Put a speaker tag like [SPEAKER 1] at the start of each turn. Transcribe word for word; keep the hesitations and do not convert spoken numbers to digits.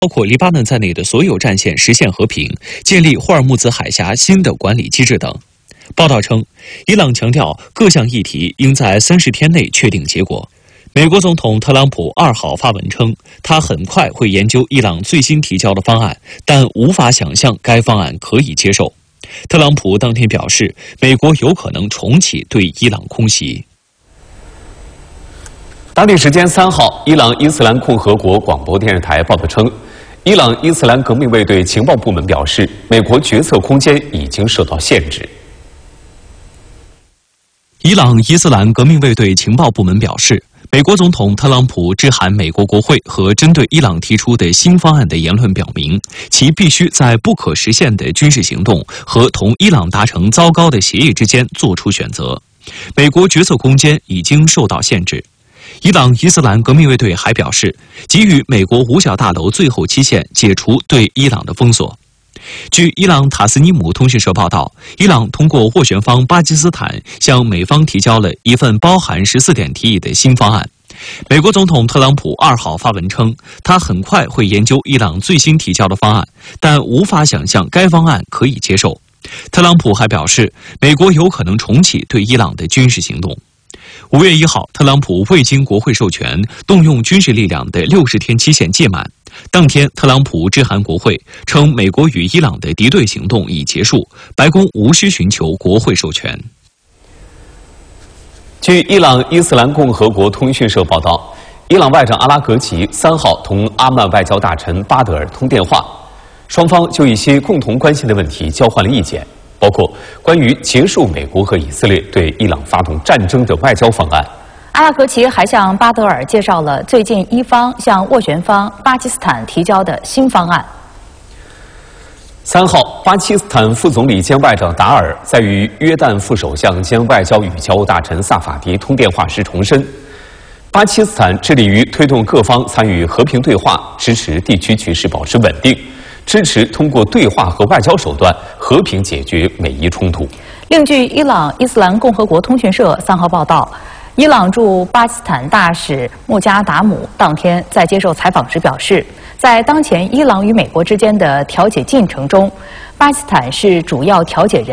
[SPEAKER 1] 包括黎巴嫩在内的所有战线实现和平，建立霍尔木兹海峡新的管理机制等。报道称，伊朗强调各项议题应在三十天内确定结果。美国总统特朗普二号发文称，他很快会研究伊朗最新提交的方案，但无法想象该方案可以接受。特朗普当天表示，美国有可能重启对伊朗空袭。
[SPEAKER 2] 当地时间三号，伊朗伊斯兰共和国广播电视台报道称，伊朗伊斯兰革命卫队情报部门表示，美国决策空间已经受到限制。
[SPEAKER 1] 伊朗伊斯兰革命卫队情报部门表示，美国总统特朗普致函美国国会和针对伊朗提出的新方案的言论表明，其必须在不可实现的军事行动和同伊朗达成糟糕的协议之间做出选择。美国决策空间已经受到限制。伊朗伊斯兰革命卫队还表示，给予美国五角大楼最后期限，解除对伊朗的封锁。据伊朗塔斯尼姆通讯社报道，伊朗通过斡旋方巴基斯坦向美方提交了一份包含十四点提议的新方案。美国总统特朗普二号发文称，他很快会研究伊朗最新提交的方案，但无法想象该方案可以接受。特朗普还表示，美国有可能重启对伊朗的军事行动。五月一号，特朗普未经国会授权动用军事力量的六十天期限届满。当天，特朗普致函国会，称美国与伊朗的敌对行动已结束，白宫无需寻求国会授权。
[SPEAKER 2] 据伊朗伊斯兰共和国通讯社报道，伊朗外长阿拉格齐三号同阿曼外交大臣巴德尔通电话，双方就一些共同关心的问题交换了意见，包括关于结束美国和以色列对伊朗发动战争的外交方案。
[SPEAKER 3] 阿拉格齐还向巴德尔介绍了最近伊方向斡旋方巴基斯坦提交的新方案。
[SPEAKER 2] 三号，巴基斯坦副总理兼外长达尔在与约旦副首相兼外交与侨务大臣萨法迪通电话时重申，巴基斯坦致力于推动各方参与和平对话，支持地区局势保持稳定，支持通过对话和外交手段和平解决美伊冲突。
[SPEAKER 3] 另据伊朗伊斯兰共和国通讯社三号报道，伊朗驻巴基斯坦大使穆加达姆当天在接受采访时表示，在当前伊朗与美国之间的调解进程中，巴基斯坦是主要调解人。